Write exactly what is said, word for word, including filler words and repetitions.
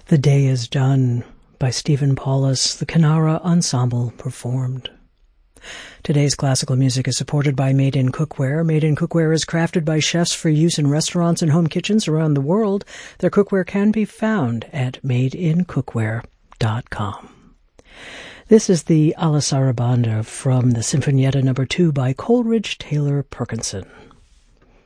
The Day Is Done by Stephen Paulus, the Kanara Ensemble performed. Today's classical music is supported by Made in Cookware. Made in Cookware is crafted by chefs for use in restaurants and home kitchens around the world. Their cookware can be found at made in cookware dot com. This is the Alla Sarabanda from the Sinfonietta number two by Coleridge Taylor Perkinson.